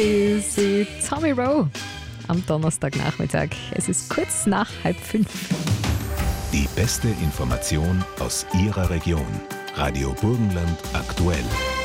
bisschen Tommy Rowe am Donnerstagnachmittag. Es ist kurz nach 4:30. Die beste Information aus Ihrer Region. Radio Burgenland aktuell.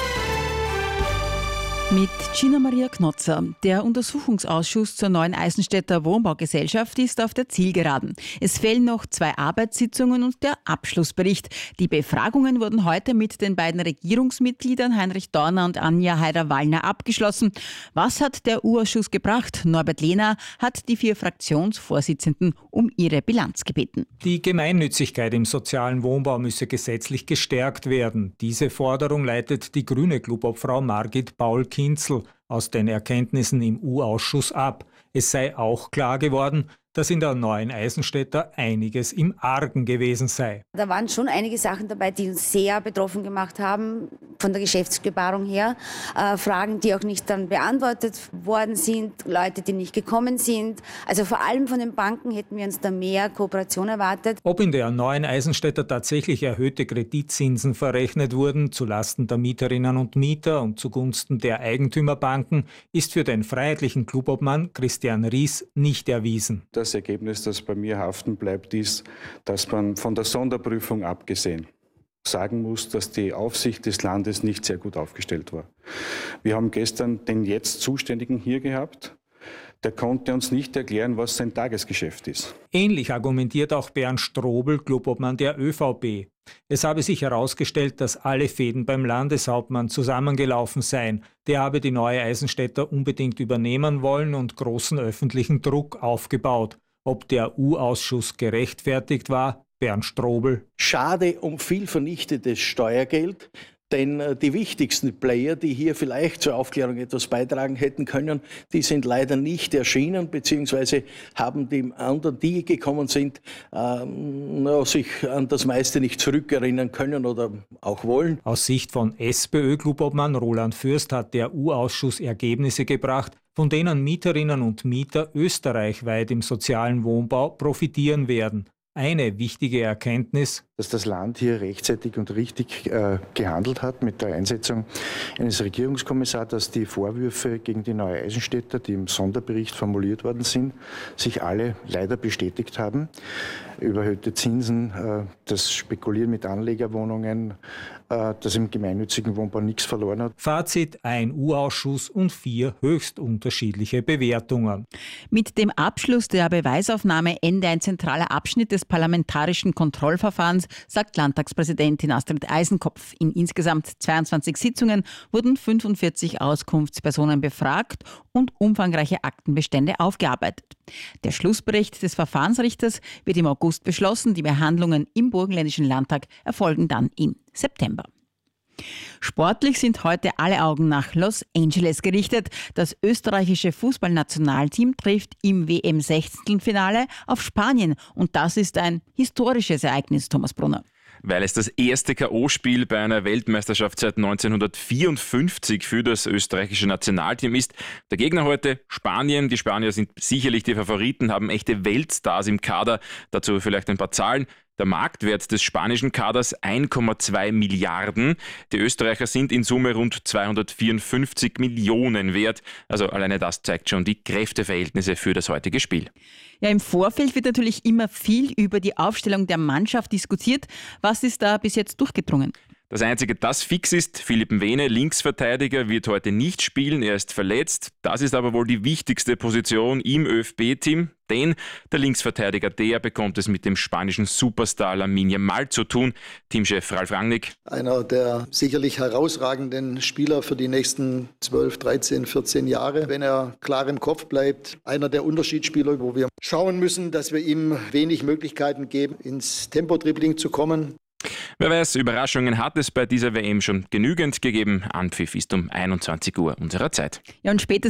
Mit Gina Maria Knotzer. Der Untersuchungsausschuss zur neuen Eisenstädter Wohnbaugesellschaft ist auf der Zielgeraden. Es fehlen noch 2 Arbeitssitzungen und der Abschlussbericht. Die Befragungen wurden heute mit den beiden Regierungsmitgliedern Heinrich Dorner und Anja Haider-Wallner abgeschlossen. Was hat der U-Ausschuss gebracht? Norbert Lehner hat die 4 Fraktionsvorsitzenden um ihre Bilanz gebeten. Die Gemeinnützigkeit im sozialen Wohnbau müsse gesetzlich gestärkt werden. Diese Forderung leitet die grüne Clubobfrau Margit Paul-Kinzel aus den Erkenntnissen im U-Ausschuss ab. Es sei auch klar geworden, dass in der neuen Eisenstädter einiges im Argen gewesen sei. Da waren schon einige Sachen dabei, die uns sehr betroffen gemacht haben, von der Geschäftsgebaren her. Fragen, die auch nicht dann beantwortet worden sind, Leute, die nicht gekommen sind. Also vor allem von den Banken hätten wir uns da mehr Kooperation erwartet. Ob in der neuen Eisenstädter tatsächlich erhöhte Kreditzinsen verrechnet wurden, zulasten der Mieterinnen und Mieter und zugunsten der Eigentümerbanken, ist für den freiheitlichen Clubobmann Christian Ries nicht erwiesen. Das Ergebnis, das bei mir haften bleibt, ist, dass man von der Sonderprüfung abgesehen sagen muss, dass die Aufsicht des Landes nicht sehr gut aufgestellt war. Wir haben gestern den jetzt Zuständigen hier gehabt. Der konnte uns nicht erklären, was sein Tagesgeschäft ist. Ähnlich argumentiert auch Bernd Strobel, Clubobmann der ÖVP. Es habe sich herausgestellt, dass alle Fäden beim Landeshauptmann zusammengelaufen seien. Der habe die neue Eisenstädter unbedingt übernehmen wollen und großen öffentlichen Druck aufgebaut. Ob der U-Ausschuss gerechtfertigt war? Bernd Strobel. Schade um viel vernichtetes Steuergeld. Denn die wichtigsten Player, die hier vielleicht zur Aufklärung etwas beitragen hätten können, die sind leider nicht erschienen, beziehungsweise haben die anderen, die gekommen sind, sich an das meiste nicht zurückerinnern können oder auch wollen. Aus Sicht von SPÖ-Clubobmann Roland Fürst hat der U-Ausschuss Ergebnisse gebracht, von denen Mieterinnen und Mieter österreichweit im sozialen Wohnbau profitieren werden. Eine wichtige Erkenntnis: dass das Land hier rechtzeitig und richtig gehandelt hat mit der Einsetzung eines Regierungskommissars, dass die Vorwürfe gegen die neue Eisenstädter, die im Sonderbericht formuliert worden sind, sich alle leider bestätigt haben. Überhöhte Zinsen, das Spekulieren mit Anlegerwohnungen, das im gemeinnützigen Wohnbau nichts verloren hat. Fazit: ein U-Ausschuss und 4 höchst unterschiedliche Bewertungen. Mit dem Abschluss der Beweisaufnahme endet ein zentraler Abschnitt des parlamentarischen Kontrollverfahrens, sagt Landtagspräsidentin Astrid Eisenkopf. In insgesamt 22 Sitzungen wurden 45 Auskunftspersonen befragt und umfangreiche Aktenbestände aufgearbeitet. Der Schlussbericht des Verfahrensrichters wird im August beschlossen. Die Behandlungen im Burgenländischen Landtag erfolgen dann im September. Sportlich sind heute alle Augen nach Los Angeles gerichtet. Das österreichische Fußballnationalteam trifft im WM-16-Finale auf Spanien. Und das ist ein historisches Ereignis, Thomas Brunner. Weil es das erste K.O.-Spiel bei einer Weltmeisterschaft seit 1954 für das österreichische Nationalteam ist. Der Gegner heute Spanien. Die Spanier sind sicherlich die Favoriten, haben echte Weltstars im Kader. Dazu vielleicht ein paar Zahlen. Der Marktwert des spanischen Kaders 1,2 Milliarden. Die Österreicher sind in Summe rund 254 Millionen wert. Also alleine das zeigt schon die Kräfteverhältnisse für das heutige Spiel. Ja, im Vorfeld wird natürlich immer viel über die Aufstellung der Mannschaft diskutiert. Was ist da bis jetzt durchgedrungen? Das Einzige, das fix ist: Philipp Mwene, Linksverteidiger, wird heute nicht spielen. Er ist verletzt. Das ist aber wohl die wichtigste Position im ÖFB-Team. Denn der Linksverteidiger, der bekommt es mit dem spanischen Superstar Lamine Yamal zu tun. Teamchef Ralf Rangnick. Einer der sicherlich herausragenden Spieler für die nächsten 12, 13, 14 Jahre. Wenn er klar im Kopf bleibt, einer der Unterschiedsspieler, wo wir schauen müssen, dass wir ihm wenig Möglichkeiten geben, ins Tempo-Dribbling zu kommen. Wer weiß, Überraschungen hat es bei dieser WM schon genügend gegeben. Anpfiff ist um 21 Uhr unserer Zeit. Ja, und spätestens